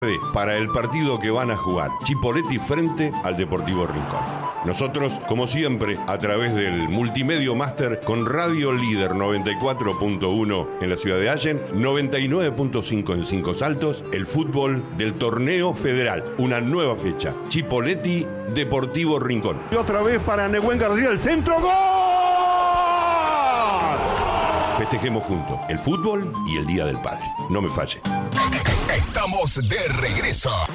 para el partido que van a jugar Chipoleti frente al Deportivo Rincón. Nosotros, como siempre, a través del Multimedio Máster con Radio Líder 94.1 en la ciudad de Allen, 99.5 en Cinco Saltos, el fútbol del Torneo Federal. Una nueva fecha. Chipoleti, Deportivo Rincón. Y otra vez para Nehuen García, el centro. ¡Gol! Festejemos juntos el fútbol y el Día del Padre. No me falle. Estamos de regreso.